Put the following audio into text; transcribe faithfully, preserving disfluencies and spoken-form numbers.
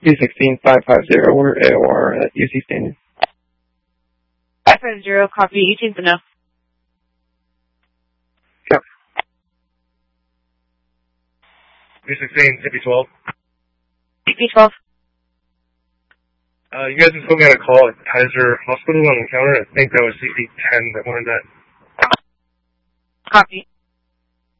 two sixteen five five zero, we're A O R at U C Standard. five five zero, copy, eighteen for now. Yep. two sixteen, C P twelve. C P twelve. Uh, you guys just told me I had a call at Kaiser Hospital on the counter. I think that was C P ten that wanted that. Copy.